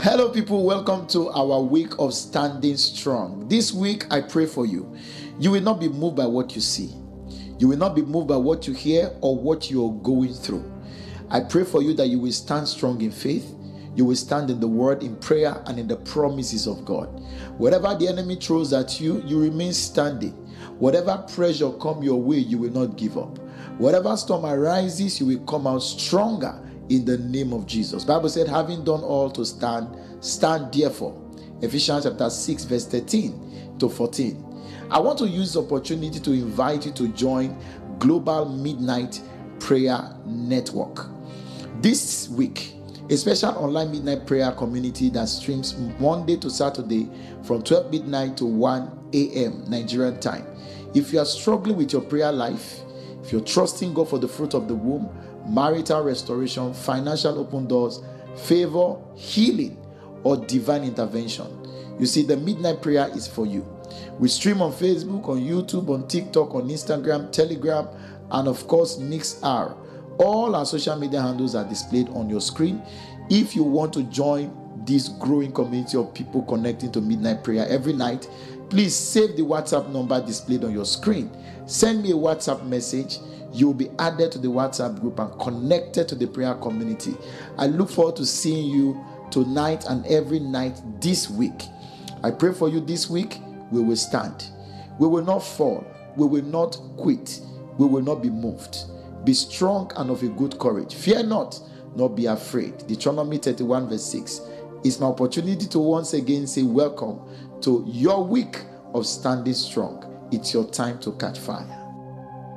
Hello, people. Welcome to our week of standing strong. This week, I pray for you. You will not be moved by what you see. You will not be moved by what you hear or what you're going through. I pray for you that you will stand strong in faith. You will stand in the word, in prayer, and in the promises of God. Whatever the enemy throws at you, you remain standing. Whatever pressure come your way, you will not give up. Whatever storm arises, you will come out stronger in the name of Jesus. Bible said, having done all to stand, stand therefore. Ephesians chapter 6, verse 13 to 14. I want to use the opportunity to invite you to join Global Midnight Prayer Network. This week, a special online midnight prayer community that streams Monday to Saturday from 12 midnight to 1 a.m. Nigerian time. If you are struggling with your prayer life, if you're trusting God for the fruit of the womb, marital restoration, financial open doors, favor, healing, or divine intervention, you see, the midnight prayer is for you. We stream on Facebook, on YouTube, on TikTok, on Instagram, Telegram, and of course, Mixr. All our social media handles are displayed on your screen. If you want to join this growing community of people connecting to midnight prayer every night, please save the WhatsApp number displayed on your screen. Send me a WhatsApp message. You will be added to the WhatsApp group and connected to the prayer community. I look forward to seeing you tonight and every night this week. I pray for you this week. We will stand. We will not fall. We will not quit. We will not be moved. Be strong and of a good courage. Fear not, nor be afraid. Deuteronomy 31 verse 6. It's my opportunity to once again say welcome to your week of standing strong. It's your time to catch fire.